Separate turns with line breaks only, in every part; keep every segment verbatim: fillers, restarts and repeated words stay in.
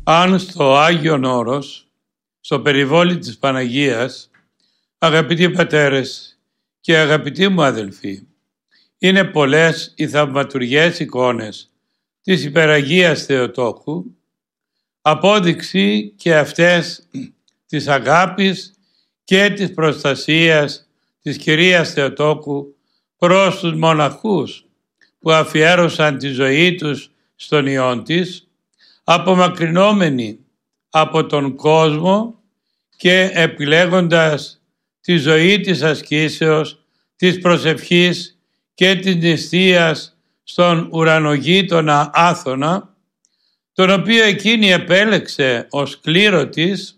Αν στο Άγιον Όρος, στο περιβόλι της Παναγίας, αγαπητοί πατέρες και αγαπητοί μου αδελφοί, είναι πολλές οι θαυματουργές εικόνες της Υπεραγίας Θεοτόκου, απόδειξη και αυτές της αγάπης και της προστασίας της Κυρίας Θεοτόκου προς τους μοναχούς που αφιέρωσαν τη ζωή τους στον Υιόν της, απομακρυνόμενοι από τον κόσμο και επιλέγοντας τη ζωή της ασκήσεως, της προσευχής και της νηστείας στον ουρανογείτονα Άθωνα, τον οποίο εκείνη επέλεξε ως κλήρο της.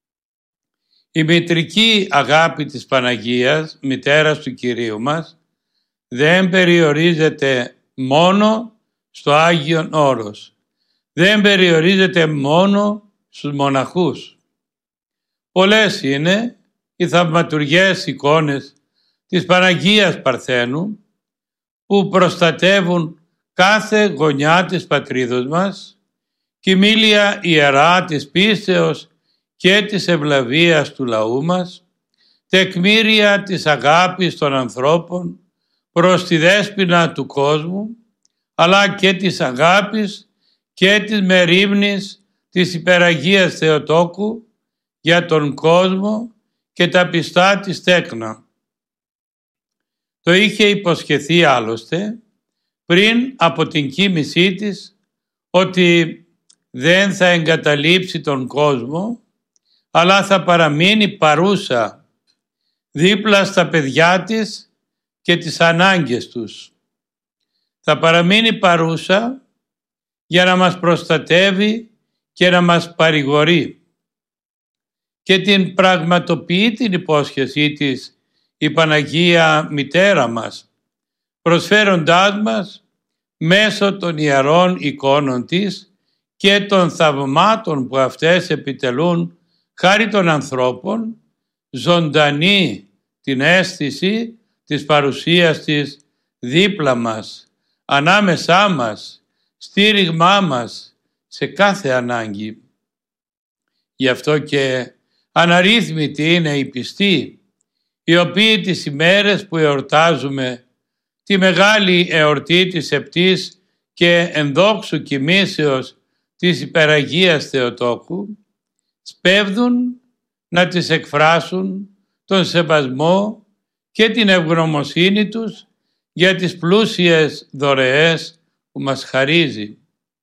Η μητρική αγάπη της Παναγίας, μητέρας του Κυρίου μας, δεν περιορίζεται μόνο στο Άγιον Όρος, δεν περιορίζεται μόνο στους μοναχούς. Πολλές είναι οι θαυματουργές εικόνες της Παναγίας Παρθένου που προστατεύουν κάθε γωνιά της πατρίδος μας, κοιμήλια ιερά της πίστεως και της ευλαβίας του λαού μας, τεκμήρια της αγάπης των ανθρώπων προς τη δέσποινα του κόσμου, αλλά και της αγάπης και της μερίμνης της Υπεραγίας Θεοτόκου για τον κόσμο και τα πιστά της τέκνα. Το είχε υποσχεθεί άλλωστε πριν από την κοίμησή της ότι δεν θα εγκαταλείψει τον κόσμο, αλλά θα παραμείνει παρούσα δίπλα στα παιδιά της και τις ανάγκες τους. Θα παραμείνει παρούσα για να μας προστατεύει και να μας παρηγορεί. Και την πραγματοποιεί την υπόσχεσή της η Παναγία Μητέρα μας, προσφέροντάς μας μέσω των ιερών εικόνων της και των θαυμάτων που αυτές επιτελούν χάρη των ανθρώπων, ζωντανή την αίσθηση της παρουσίας της δίπλα μας, ανάμεσά μας, στήριγμά μας σε κάθε ανάγκη. Γι' αυτό και αναρρύθμιτοι είναι οι πιστοί, οι οποίοι τις ημέρες που εορτάζουμε τη μεγάλη εορτή της επτής και ενδόξου κοιμήσεως της Υπεραγίας Θεοτόκου, σπέβδουν να τις εκφράσουν τον σεβασμό και την ευγνωμοσύνη τους για τις πλούσιες δωρεές που μας χαρίζει.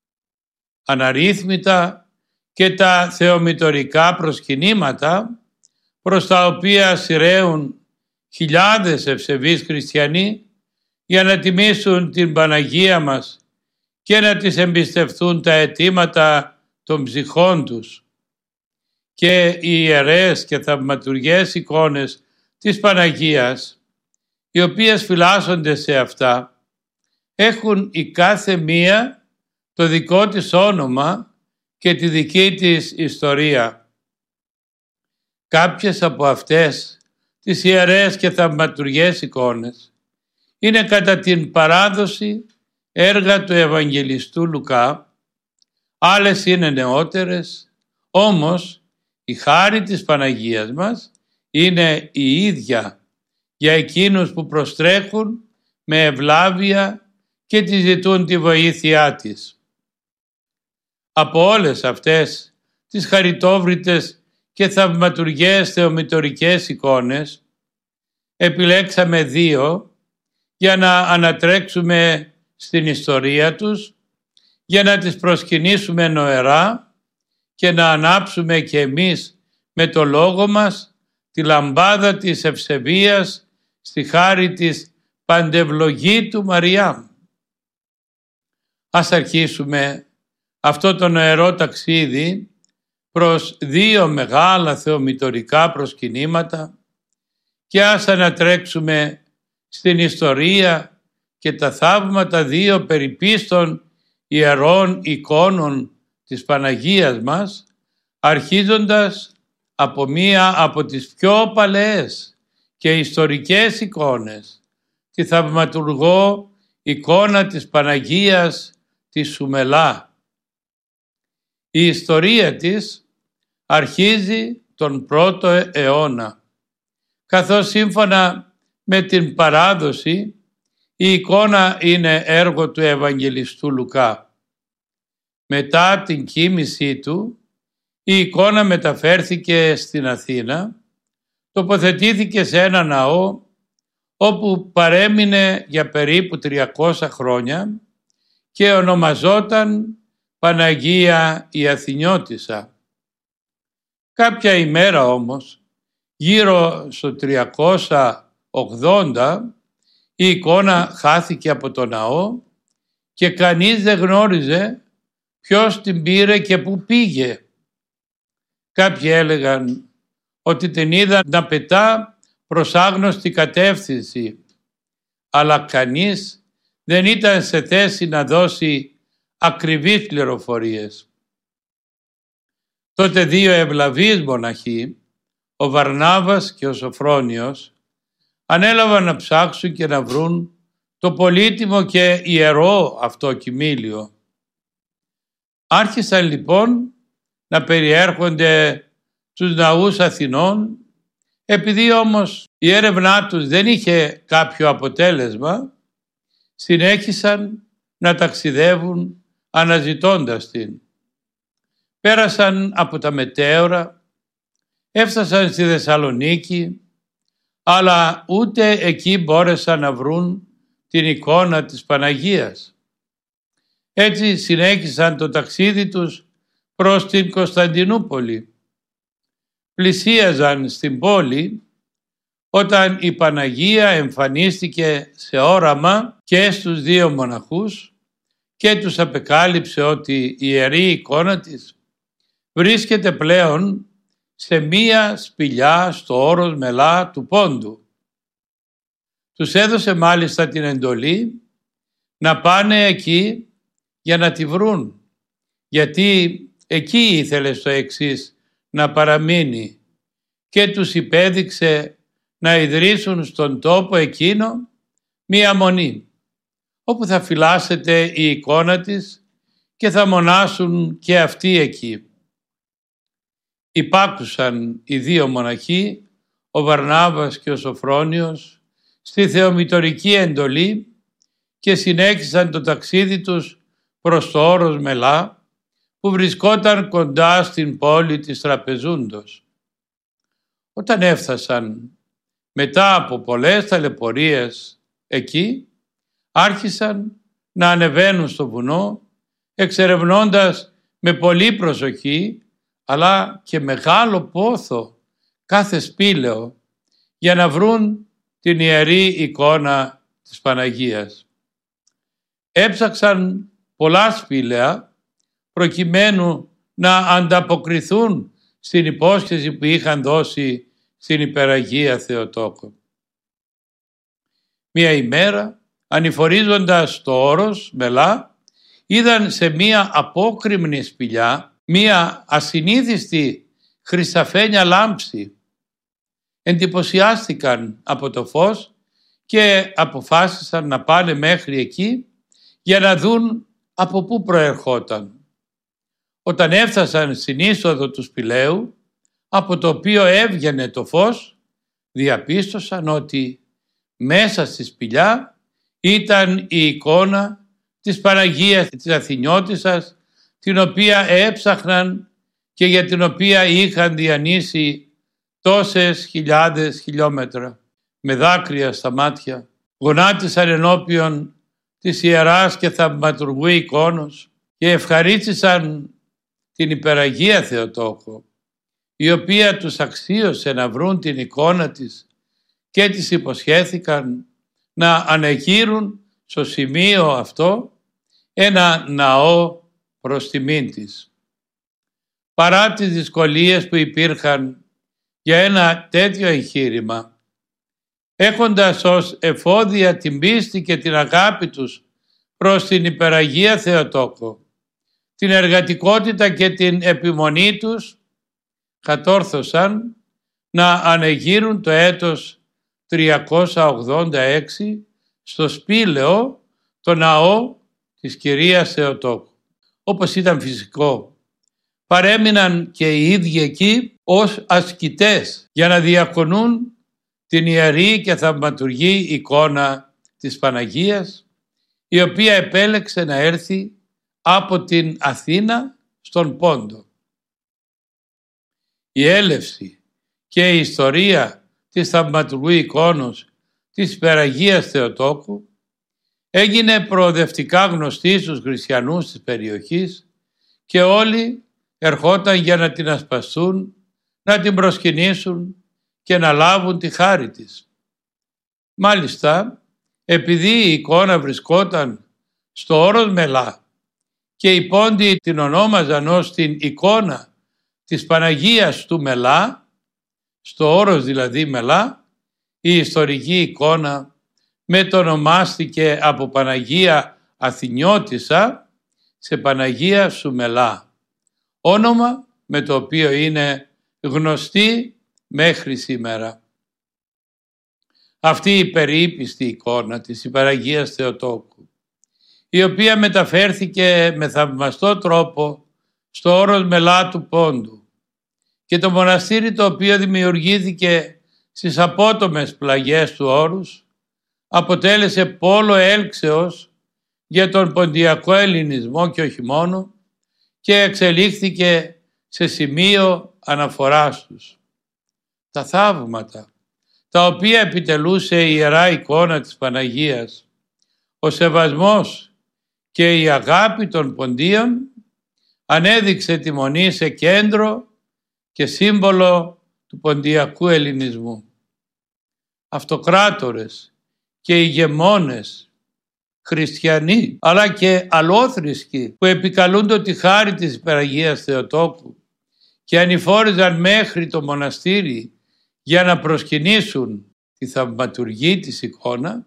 Αναρρύθμιτα και τα θεομητορικά προσκυνήματα προς τα οποία σειραίουν χιλιάδες ευσεβείς χριστιανοί για να τιμήσουν την Παναγία μας και να τις εμπιστευτούν τα αιτήματα των ψυχών τους. Και οι ιερές και θαυματουργές εικόνες της Παναγίας, οι οποίες φυλάσσονται σε αυτά, έχουν η κάθε μία το δικό της όνομα και τη δική της ιστορία. Κάποιες από αυτές τις ιερές και θαυματουργές εικόνες είναι κατά την παράδοση έργα του Ευαγγελιστού Λουκά, άλλες είναι νεότερες, όμως η χάρη της Παναγίας μας είναι η ίδια για εκείνους που προστρέχουν με ευλάβεια και τη ζητούν τη βοήθειά της. Από όλες αυτές τις χαριτόβριτες και θαυματουργές θεομητορικές εικόνες επιλέξαμε δύο για να ανατρέξουμε στην ιστορία τους, για να τις προσκυνήσουμε νοερά και να ανάψουμε και εμείς με το λόγο μας τη λαμπάδα της ευσεβίας στη χάρη της παντευλογήτου Μαριά. Ας αρχίσουμε αυτό το νοερό ταξίδι προς δύο μεγάλα θεομητορικά προσκυνήματα και ας ανατρέξουμε στην ιστορία και τα θαύματα δύο περιπίστων ιερών εικόνων της Παναγίας μας, αρχίζοντας από μία από τις πιο παλαιές και ιστορικές εικόνες, τη θαυματουργό εικόνα της Παναγίας τη Σουμελά. Η ιστορία της αρχίζει τον πρώτο αιώνα, καθώς σύμφωνα με την παράδοση η εικόνα είναι έργο του Ευαγγελιστού Λουκά. Μετά την κοίμησή του, η εικόνα μεταφέρθηκε στην Αθήνα, τοποθετήθηκε σε ένα ναό όπου παρέμεινε για περίπου τριακόσια χρόνια και ονομαζόταν Παναγία η Αθηνιώτισσα. Κάποια ημέρα όμως, γύρω στο τριακόσια ογδόντα, η εικόνα χάθηκε από το ναό και κανείς δεν γνώριζε ποιος την πήρε και πού πήγε. Κάποιοι έλεγαν ότι την είδαν να πετά προς άγνωστη κατεύθυνση, αλλά κανείς δεν ήταν σε θέση να δώσει ακριβείς πληροφορίες. Τότε δύο ευλαβείς μοναχοί, ο Βαρνάβας και ο Σοφρόνιος, ανέλαβαν να ψάξουν και να βρουν το πολύτιμο και ιερό αυτό κοιμήλιο. Άρχισαν λοιπόν να περιέρχονται στους ναούς Αθηνών. Επειδή όμως η έρευνά τους δεν είχε κάποιο αποτέλεσμα, συνέχισαν να ταξιδεύουν αναζητώντας την. Πέρασαν από τα μετέωρα, έφτασαν στη Θεσσαλονίκη, αλλά ούτε εκεί μπόρεσαν να βρουν την εικόνα της Παναγίας. Έτσι συνέχισαν το ταξίδι τους προς την Κωνσταντινούπολη. Πλησίαζαν στην πόλη όταν η Παναγία εμφανίστηκε σε όραμα και στους δύο μοναχούς και τους απεκάλυψε ότι η ιερή εικόνα της βρίσκεται πλέον σε μία σπηλιά στο όρος Μελά του Πόντου. Τους έδωσε μάλιστα την εντολή να πάνε εκεί για να τη βρουν, γιατί εκεί ήθελε στο εξής να παραμείνει, και τους υπέδειξε να ιδρύσουν στον τόπο εκείνο μία μονή, όπου θα φυλάσσεται η εικόνα της και θα μονάσουν και αυτοί εκεί. Υπάκουσαν οι δύο μοναχοί, ο Βαρνάβας και ο Σοφρόνιος, στη θεομητορική εντολή και συνέχισαν το ταξίδι τους προς το όρος Μελά, που βρισκόταν κοντά στην πόλη της Τραπεζούντος. Όταν έφτασαν μετά από πολλές ταλαιπωρίες εκεί, άρχισαν να ανεβαίνουν στο βουνό, εξερευνώντας με πολλή προσοχή αλλά και μεγάλο πόθο κάθε σπήλαιο για να βρουν την ιερή εικόνα της Παναγίας. Έψαξαν πολλά σπήλαια προκειμένου να ανταποκριθούν στην υπόσχεση που είχαν δώσει στην Υπεραγία Θεοτόκο. Μία ημέρα, ανηφορίζοντας το όρος Μελά, είδαν σε μία απόκρημνη σπηλιά μία ασυνήθιστη χρυσαφένια λάμψη. Εντυπωσιάστηκαν από το φως και αποφάσισαν να πάνε μέχρι εκεί για να δουν από πού προερχόταν. Όταν έφτασαν στην είσοδο του σπηλαίου, από το οποίο έβγαινε το φως, διαπίστωσαν ότι μέσα στη σπηλιά ήταν η εικόνα της Παναγίας της Αθηνιώτισσας, την οποία έψαχναν και για την οποία είχαν διανύσει τόσες χιλιάδες χιλιόμετρα. Με δάκρυα στα μάτια γονάτισαν ενώπιον της ιεράς και θαυματουργού εικόνος και ευχαρίστησαν την Υπεραγία Θεοτόκο, η οποία τους αξίωσε να βρουν την εικόνα της και της υποσχέθηκαν να ανεγείρουν στο σημείο αυτό ένα ναό προς τιμήν της. Παρά τις δυσκολίες που υπήρχαν για ένα τέτοιο εγχείρημα, έχοντας ως εφόδια την πίστη και την αγάπη τους προς την Υπεραγία Θεοτόκο, την εργατικότητα και την επιμονή τους, κατόρθωσαν να ανεγείρουν το έτος τριακόσια ογδόντα έξι στο σπήλαιο το ναό της Κυρίας Θεοτόκου. Όπως ήταν φυσικό, παρέμειναν και οι ίδιοι εκεί ως ασκητές για να διακονούν την ιερή και θαυματουργή εικόνα της Παναγίας, η οποία επέλεξε να έρθει από την Αθήνα στον Πόντο. Η έλευση και η ιστορία της θαυματουργού εικόνος της Υπεραγίας Θεοτόκου έγινε προοδευτικά γνωστή στους χριστιανούς της περιοχής και όλοι ερχόταν για να την ασπαστούν, να την προσκυνήσουν και να λάβουν τη χάρη της. Μάλιστα, επειδή η εικόνα βρισκόταν στο όρος Μελά και οι Πόντιοι την ονόμαζαν ως την εικόνα της Παναγίας του Μελά, στο όρος δηλαδή Μελά, η ιστορική εικόνα μετονομάστηκε από Παναγία Αθηνιώτισσα σε Παναγία Σουμελά, όνομα με το οποίο είναι γνωστή μέχρι σήμερα. Αυτή η περιήπιστη εικόνα της Υπεραγίας Θεοτόκου, η οποία μεταφέρθηκε με θαυμαστό τρόπο στο όρος Μελά του Πόντου και το μοναστήρι το οποίο δημιουργήθηκε στις απότομες πλαγιές του όρους, αποτέλεσε πόλο έλξεως για τον ποντιακό ελληνισμό και όχι μόνο, και εξελίχθηκε σε σημείο αναφοράς τους. Τα θαύματα τα οποία επιτελούσε η Ιερά Εικόνα της Παναγίας, ο σεβασμός και η αγάπη των Ποντίων ανέδειξε τη Μονή σε κέντρο και σύμβολο του ποντιακού ελληνισμού. Αυτοκράτορες και ηγεμόνες χριστιανοί αλλά και αλλόθρησκοι που επικαλούνται τη χάρη της Υπεραγίας Θεοτόκου και ανηφόριζαν μέχρι το μοναστήρι για να προσκυνήσουν τη θαυματουργή της εικόνα,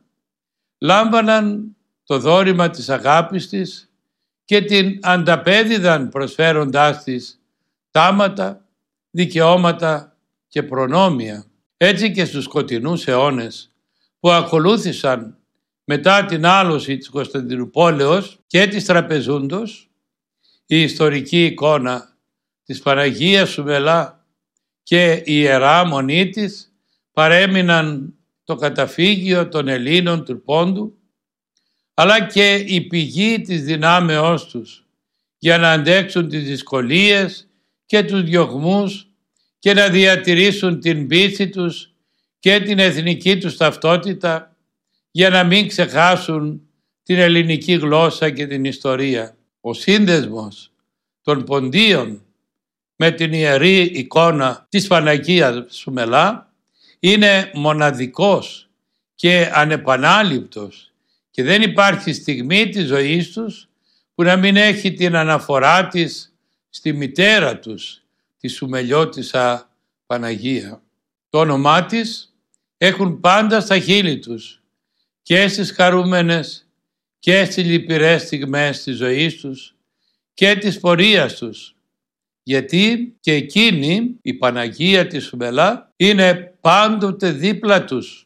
λάμβαναν το δώρημα της αγάπης της και την ανταπέδιδαν προσφέροντάς της τάματα, δικαιώματα και προνόμια. Έτσι και στους σκοτεινούς αιώνες που ακολούθησαν μετά την άλωση της Κωνσταντινουπόλεως και της Τραπεζούντος, η ιστορική εικόνα της Παναγίας Σουμελά και η Ιερά Μονή της παρέμειναν το καταφύγιο των Ελλήνων του Πόντου, αλλά και η πηγή της δυνάμεώς τους για να αντέξουν τις δυσκολίες και τους διωγμούς και να διατηρήσουν την πίστη τους και την εθνική τους ταυτότητα, για να μην ξεχάσουν την ελληνική γλώσσα και την ιστορία. Ο σύνδεσμος των Ποντίων με την ιερή εικόνα της Παναγίας Σουμελά είναι μοναδικός και ανεπανάληπτος και δεν υπάρχει στιγμή της ζωής τους που να μην έχει την αναφορά της στη μητέρα τους, τη Σουμελιώτισσα Παναγία. Το όνομά της έχουν πάντα στα χείλη τους και στις χαρούμενες και στις λυπηρές στιγμές της ζωής τους και της πορείας τους, γιατί και εκείνη η Παναγία της Σουμελά είναι πάντοτε δίπλα τους,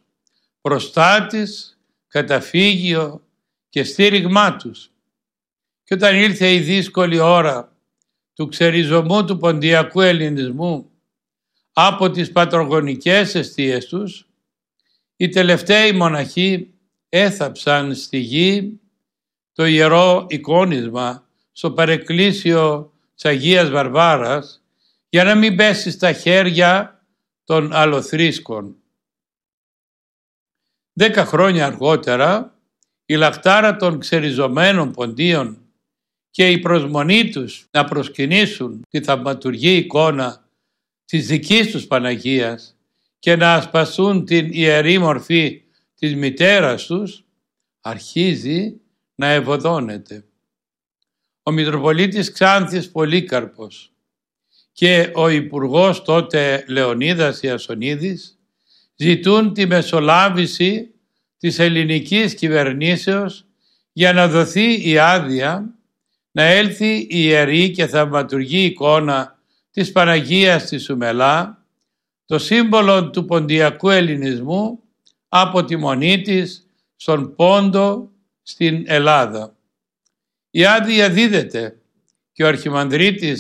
προστάτης, καταφύγιο και στήριγμά τους. Και όταν ήρθε η δύσκολη ώρα του ξεριζωμού του ποντιακού ελληνισμού από τις πατρογονικές εστίες τους, οι τελευταίοι μοναχοί έθαψαν στη γη το ιερό εικόνισμα στο παρεκκλήσιο της Αγίας Βαρβάρας για να μην πέσει στα χέρια των αλλοθρήσκων. Δέκα χρόνια αργότερα η λαχτάρα των ξεριζωμένων ποντίων και η προσμονή τους να προσκυνήσουν τη θαυματουργή εικόνα της δικής τους Παναγίας και να ασπαστούν την ιερή μορφή της μητέρας τους, αρχίζει να ευωδώνεται. Ο Μητροπολίτης Ξάνθης Πολύκαρπος και ο Υπουργός τότε Λεωνίδας Ιασονίδης ζητούν τη μεσολάβηση της ελληνικής κυβερνήσεως για να δοθεί η άδεια να έλθει η ιερή και θαυματουργή εικόνα της Παναγίας της Σουμελά, το σύμβολο του ποντιακού ελληνισμού, από τη Μονή της στον Πόντο στην Ελλάδα. Η άδεια δίδεται και ο Αρχιμανδρίτης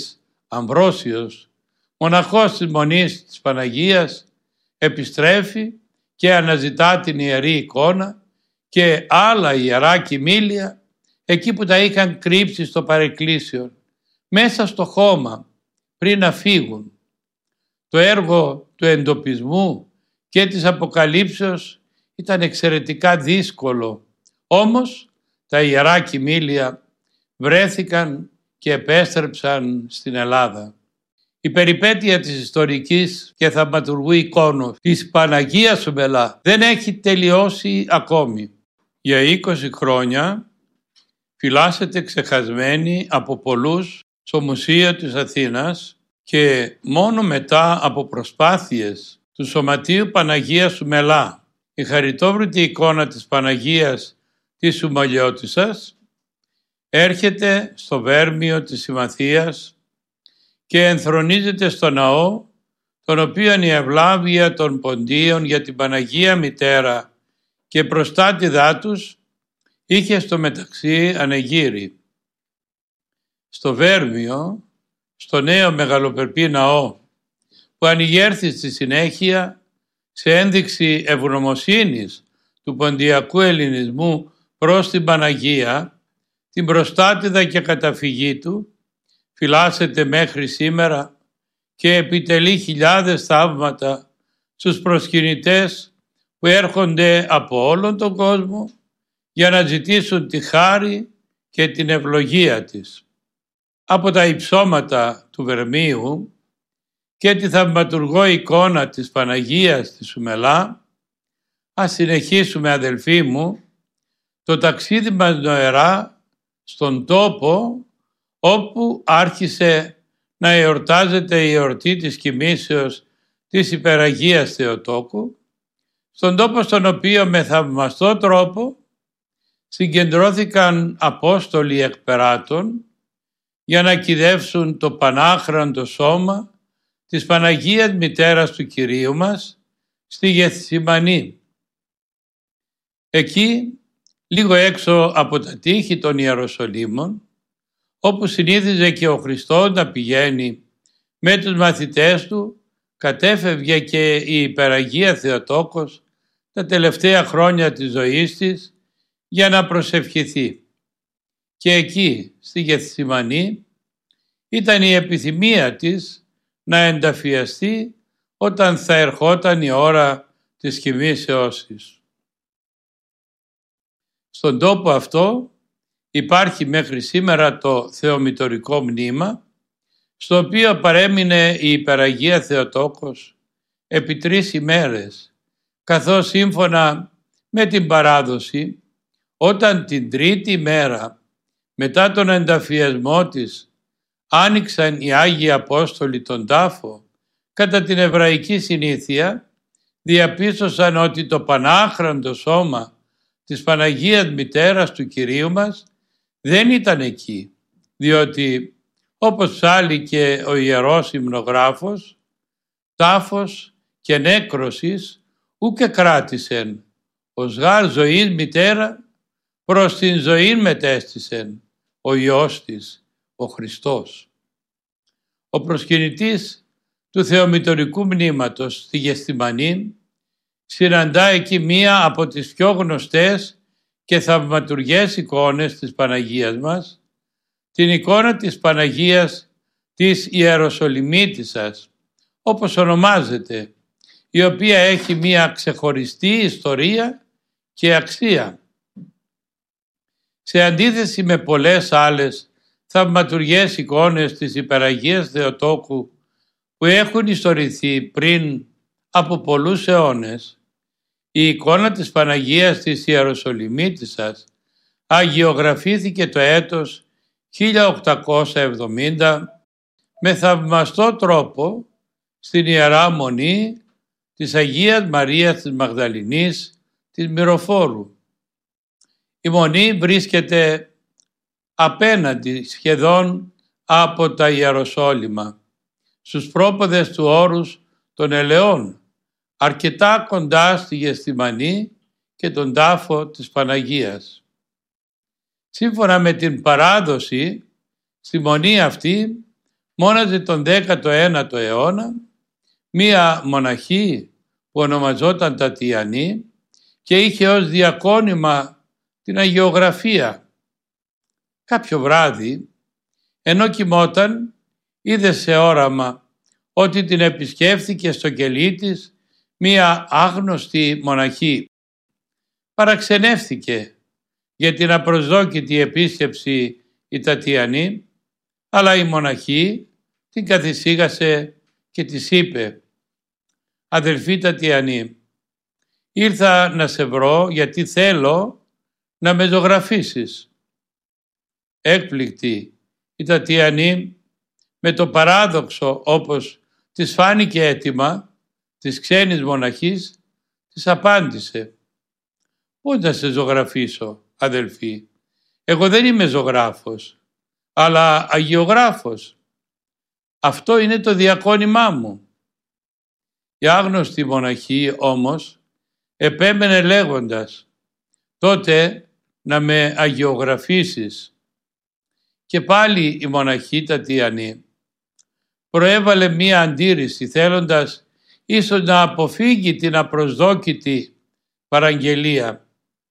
Αμβρόσιος, μοναχός της Μονής της Παναγίας, επιστρέφει και αναζητά την ιερή εικόνα και άλλα ιερά κοιμήλια εκεί που τα είχαν κρύψει στο παρεκκλήσιο, μέσα στο χώμα, πριν να φύγουν. Το έργο του εντοπισμού και της αποκαλύψεως ήταν εξαιρετικά δύσκολο, όμως τα ιερά κοιμήλια βρέθηκαν και επέστρεψαν στην Ελλάδα. Η περιπέτεια της ιστορικής και θαυματουργού εικόνος της Παναγίας Σουμελά δεν έχει τελειώσει ακόμη. Για είκοσι χρόνια φυλάσσεται ξεχασμένη από πολλούς στο Μουσείο της Αθήνας και μόνο μετά από προσπάθειες του Σωματείου Παναγίας Σουμελά η χαριτόβρητη εικόνα της Παναγίας της Σουμαλιώτισσας έρχεται στο Βέρμιο της Συμμαθίας και ενθρονίζεται στο ναό, τον οποίον η ευλάβεια των Ποντίων για την Παναγία Μητέρα και προστάτηδά τους είχε στο μεταξύ ανεγείρει. Στο Βέρμιο, στο νέο μεγαλοπερπή ναό, που ανοιγέρθη στη συνέχεια σε ένδειξη ευγνωμοσύνης του ποντιακού ελληνισμού προς την Παναγία, την προστάτηδα και καταφυγή του, φυλάσσεται μέχρι σήμερα και επιτελεί χιλιάδες θαύματα στους προσκυνητές που έρχονται από όλον τον κόσμο για να ζητήσουν τη χάρη και την ευλογία της. Από τα υψώματα του Βερμίου και τη θαυματουργό εικόνα της Παναγίας της Σουμελά, ας συνεχίσουμε, αδελφοί μου, το ταξίδι μας νοερά στον τόπο όπου άρχισε να εορτάζεται η εορτή της κοιμήσεως της Υπεραγίας Θεοτόκου, στον τόπο στον οποίο με θαυμαστό τρόπο συγκεντρώθηκαν Απόστολοι εκπεράτων για να κυδεύσουν το πανάχραντο σώμα της Παναγίας Μητέρας του Κυρίου μας στη Γεθσιμανή. Εκεί, λίγο έξω από τα τείχη των Ιεροσολύμων, όπου συνήθιζε και ο Χριστός να πηγαίνει με τους μαθητές του, κατέφευγε και η Υπεραγία Θεοτόκος τα τελευταία χρόνια της ζωής της για να προσευχηθεί. Και εκεί, στη Γεθσιμανή, ήταν η επιθυμία της να ενταφιαστεί όταν θα ερχόταν η ώρα της κοιμήσεώς της. Στον τόπο αυτό υπάρχει μέχρι σήμερα το θεομητορικό μνήμα, στο οποίο παρέμεινε η Υπεραγία Θεοτόκος επί τρεις ημέρες, καθώς σύμφωνα με την παράδοση, όταν την τρίτη μέρα μετά τον ενταφιασμό της άνοιξαν οι Άγιοι Απόστολοι τον τάφο, κατά την εβραϊκή συνήθεια διαπίστωσαν ότι το πανάχραντο σώμα της Παναγίας Μητέρας του Κυρίου μας δεν ήταν εκεί, διότι όπως ψάλλει και ο Ιερός Υμνογράφος, τάφος και νέκρωσης ούκε κράτησεν, ως γάρ ζωής μητέρα προς την ζωή μετέστησεν ο Υιός της, ο Χριστός. Ο προσκυνητής του θεομητορικού μνήματος στη Γεθσιμανή συναντά εκεί μία από τις πιο γνωστές και θαυματουργές εικόνες της Παναγίας μας, την εικόνα της Παναγίας της Ιεροσολυμίτισσας, όπως ονομάζεται, η οποία έχει μία ξεχωριστή ιστορία και αξία. Σε αντίθεση με πολλές άλλες θαυματουργές εικόνες της Υπεραγίας Θεοτόκου που έχουν ιστορηθεί πριν από πολλούς αιώνες, η εικόνα της Παναγίας της Ιεροσολυμίτισσας αγιογραφήθηκε το έτος χίλια οκτακόσια εβδομήντα με θαυμαστό τρόπο στην Ιερά Μονή της Αγίας Μαρίας της Μαγδαληνής της Μυροφόρου. Η Μονή βρίσκεται απέναντι σχεδόν από τα Ιεροσόλυμα, στους πρόποδες του όρους των Ελαιών, αρκετά κοντά στη Γεθσιμανή και τον τάφο της Παναγίας. Σύμφωνα με την παράδοση, στη Μονή αυτή μόναζε τον δέκατο ένατο αιώνα μία μοναχή που ονομαζόταν Τατιανή και είχε ως διακόνημα την αγιογραφία. Κάποιο βράδυ, ενώ κοιμόταν, είδε σε όραμα ότι την επισκέφθηκε στο κελί της μία άγνωστη μοναχή. Παραξενεύθηκε για την απροσδόκητη επίσκεψη η Τατιανή, αλλά η μοναχή την καθησύχασε και της είπε: «Αδελφή Τατιανή, ήρθα να σε βρω γιατί θέλω να με ζωγραφίσεις». Έκπληκτη η Τατιανή με το παράδοξο, όπως της φάνηκε έτοιμα, της ξένης μοναχής, της απάντησε: «Πώς να σε ζωγραφίσω, αδελφή? Εγώ δεν είμαι ζωγράφος, αλλά αγιογράφος. Αυτό είναι το διακόνημά μου». Η άγνωστη μοναχή όμως επέμενε λέγοντας: «Τότε να με αγιογραφίσεις». Και πάλι η μοναχή Τατιανή προέβαλε μία αντίρρηση, θέλοντας ίσως να αποφύγει την απροσδόκητη παραγγελία.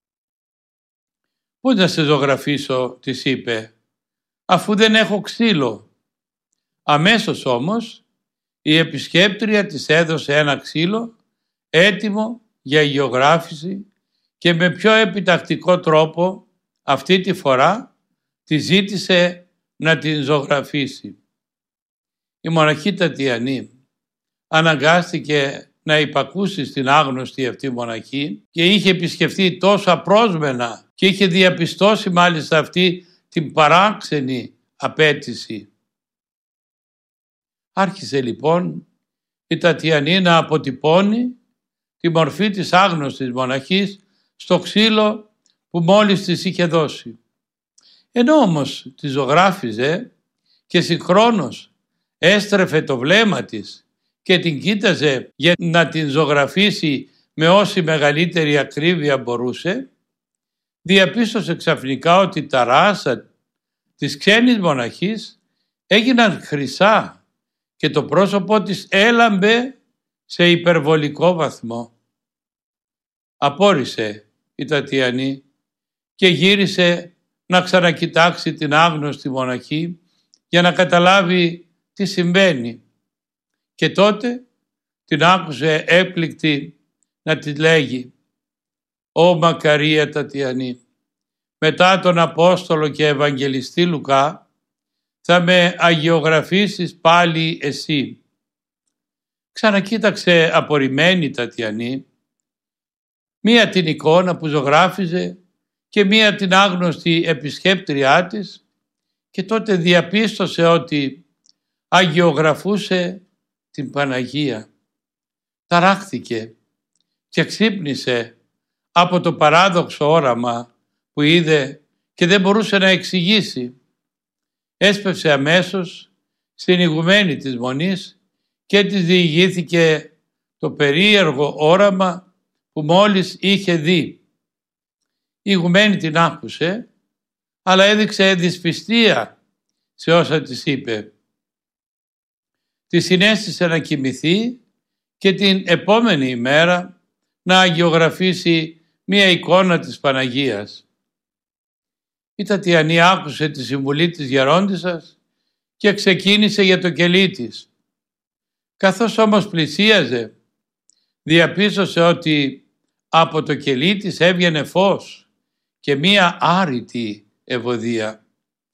«Πώς να σε ζωγραφίσω», της είπε, «αφού δεν έχω ξύλο». Αμέσως όμως η επισκέπτρια της έδωσε ένα ξύλο έτοιμο για αγιογράφηση και με πιο επιτακτικό τρόπο αυτή τη φορά τη ζήτησε να την ζωγραφίσει. Η μοναχή Τατιανή αναγκάστηκε να υπακούσει στην άγνωστη αυτή μοναχή και είχε επισκεφθεί τόσο απρόσμενα και είχε διαπιστώσει μάλιστα αυτή την παράξενη απέτηση. Άρχισε λοιπόν η Τατιανή να αποτυπώνει τη μορφή της άγνωστης μοναχής στο ξύλο που μόλις της είχε δώσει. Ενώ όμως τη ζωγράφιζε και συγχρόνως έστρεφε το βλέμμα της και την κοίταζε για να την ζωγραφίσει με όση μεγαλύτερη ακρίβεια μπορούσε, διαπίστωσε ξαφνικά ότι τα ράσα της ξένης μοναχής έγιναν χρυσά και το πρόσωπό της έλαμπε σε υπερβολικό βαθμό. Απόρρισε η Τατιανή και γύρισε να ξανακοιτάξει την άγνωστη μοναχή για να καταλάβει τι συμβαίνει. Και τότε την άκουσε έπληκτη να τη λέγει: «Ω μακαρία Τατιανή, μετά τον Απόστολο και Ευαγγελιστή Λουκά θα με αγιογραφήσεις πάλι εσύ». Ξανακοίταξε απορριμμένη η Τατιανή, μία την εικόνα που ζωγράφιζε και μία την άγνωστη επισκέπτριά της, και τότε διαπίστωσε ότι αγιογραφούσε την Παναγία. Ταράχθηκε και ξύπνησε από το παράδοξο όραμα που είδε και δεν μπορούσε να εξηγήσει. Έσπευσε αμέσως στην ηγουμένη της Μονής και της διηγήθηκε το περίεργο όραμα που μόλις είχε δει. Η ηγουμένη την άκουσε, αλλά έδειξε δυσπιστία σε όσα της είπε. Τη συνέστησε να κοιμηθεί και την επόμενη ημέρα να αγιογραφήσει μία εικόνα της Παναγίας. Η Τατιανή άκουσε τη συμβουλή της γερόντισσας και ξεκίνησε για το κελί της. Καθώς όμως πλησίαζε, διαπίστωσε ότι από το κελί της έβγαινε φως και μία άρρητη ευωδία.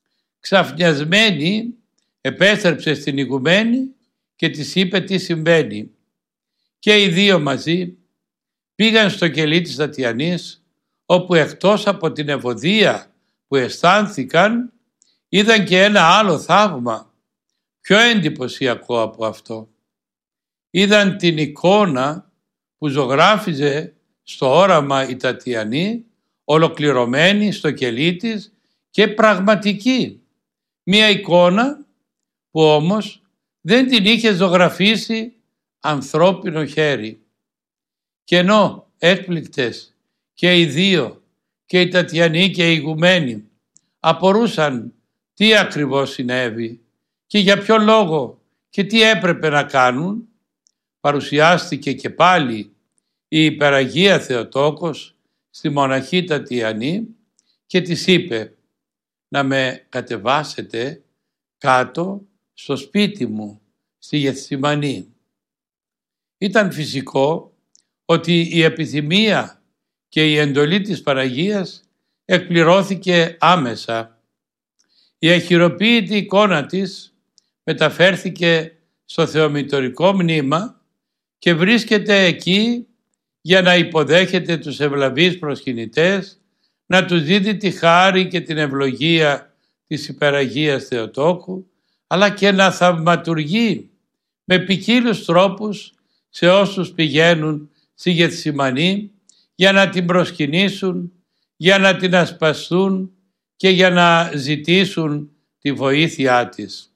Ξαφνιασμένη επέστρεψε στην ηγουμένη και της είπε τι συμβαίνει. Και οι δύο μαζί πήγαν στο κελί της Τατιανής, όπου εκτός από την ευωδία που αισθάνθηκαν, είδαν και ένα άλλο θαύμα, πιο εντυπωσιακό από αυτό. Είδαν την εικόνα που ζωγράφιζε στο όραμα η Τατιανή, ολοκληρωμένη στο κελί της και πραγματική. Μία εικόνα που όμως δεν την είχε ζωγραφίσει ανθρώπινο χέρι. Και ενώ έκπληκτες και οι δύο, και η Τατιανή και η ηγουμένη, απορούσαν τι ακριβώς συνέβη και για ποιο λόγο και τι έπρεπε να κάνουν, παρουσιάστηκε και πάλι η Υπεραγία Θεοτόκος στη μοναχή Τατιανή και της είπε να με κατεβάσετε κάτω στο σπίτι μου στη Γεθσιμανή. Ήταν φυσικό ότι η επιθυμία και η εντολή της Παναγίας εκπληρώθηκε άμεσα. Η αχειροποίητη εικόνα της μεταφέρθηκε στο θεομητορικό μνήμα και βρίσκεται εκεί για να υποδέχεται τους ευλαβείς προσκυνητές, να τους δίδει τη χάρη και την ευλογία της Υπεραγίας Θεοτόκου, αλλά και να θαυματουργεί με ποικίλους τρόπους σε όσους πηγαίνουν στη Γεθσιμανή για να την προσκυνήσουν, για να την ασπαστούν και για να ζητήσουν τη βοήθειά της.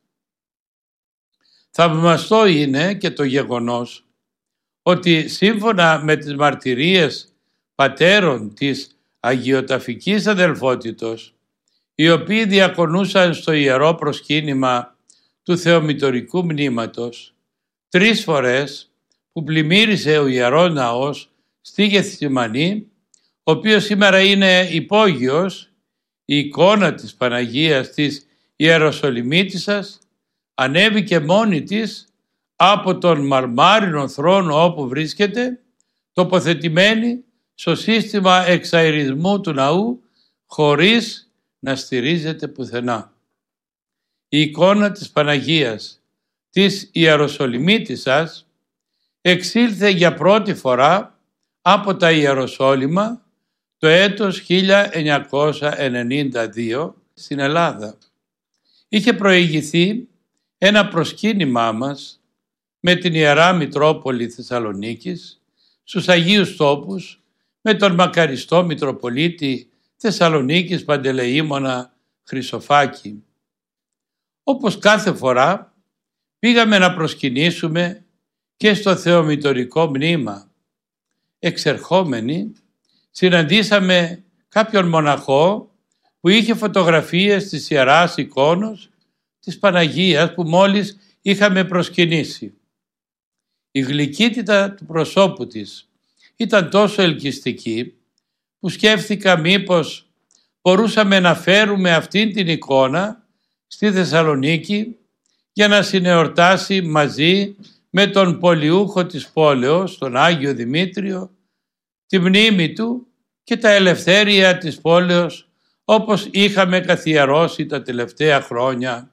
Θαυμαστό είναι και το γεγονός ότι σύμφωνα με τις μαρτυρίες πατέρων της αγιοταφικής αδελφότητος, οι οποίοι διακονούσαν στο ιερό προσκύνημα του θεομητορικού μνήματος, τρεις φορές που πλημμύρισε ο Ιερός Ναός στη Γεθσιμανή, ο οποίος σήμερα είναι υπόγειος, η εικόνα της Παναγίας της Ιεροσολυμίτισσας ανέβηκε μόνη της από τον μαρμάρινο θρόνο όπου βρίσκεται, τοποθετημένη στο σύστημα εξαερισμού του ναού, χωρίς να στηρίζεται πουθενά. Η εικόνα της Παναγίας της Ιεροσολυμίτισσας εξήλθε για πρώτη φορά από τα Ιεροσόλυμα το έτος χίλια εννιακόσια ενενήντα δύο στην Ελλάδα. Είχε προηγηθεί ένα προσκύνημά μας με την Ιερά Μητρόπολη Θεσσαλονίκης στους Αγίους Τόπους με τον μακαριστό Μητροπολίτη Θεσσαλονίκης Παντελεήμονα Χρυσοφάκη. Όπως κάθε φορά πήγαμε να προσκυνήσουμε και στο θεομητορικό μνήμα. Εξερχόμενοι συναντήσαμε κάποιον μοναχό που είχε φωτογραφίες της Ιεράς Εικόνος της Παναγίας που μόλις είχαμε προσκυνήσει. Η γλυκύτητα του προσώπου της ήταν τόσο ελκυστική που σκέφτηκα μήπως μπορούσαμε να φέρουμε αυτήν την εικόνα στη Θεσσαλονίκη για να συνεορτάσει μαζί με τον πολιούχο της πόλεως, τον Άγιο Δημήτριο, τη μνήμη του και τα ελευθέρια της πόλεως όπως είχαμε καθιερώσει τα τελευταία χρόνια.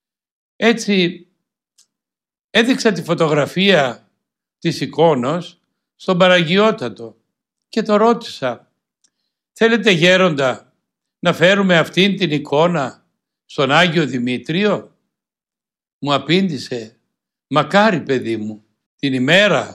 Έτσι έδειξα τη φωτογραφία της εικόνος στον Παναγιώτατο και το ρώτησα, θέλετε γέροντα να φέρουμε αυτήν την εικόνα στον Άγιο Δημήτριο? Μου απήντησε, μακάρι παιδί μου, την ημέρα